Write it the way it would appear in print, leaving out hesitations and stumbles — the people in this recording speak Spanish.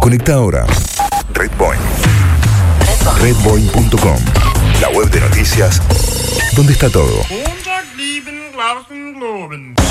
Conecta ahora. Redpoint. Redpoint.com. La web de noticias donde está todo.